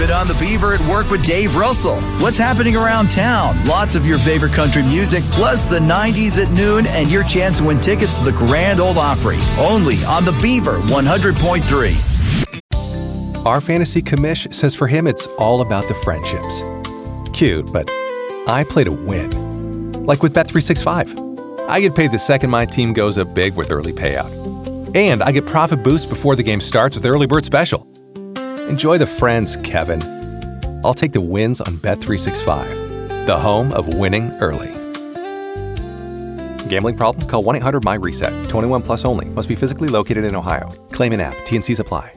David on the Beaver at Work with Dave Russell. What's happening around town? Lots of your favorite country music, plus the 90s at noon, and your chance to win tickets to the Grand Ole Opry. Only on the Beaver 100.3. Our fantasy commish says for him it's all about the friendships. Cute, but I play to win. Like with Bet365. I get paid the second my team goes up big with early payout. And I get profit boost before the game starts with Early Bird Special. Enjoy the friends, Kevin. I'll take the wins on Bet365, the home of winning early. Gambling problem? Call 1-800-MY-RESET. 21 plus only. Must be physically located in Ohio. Claim in app. T&Cs apply.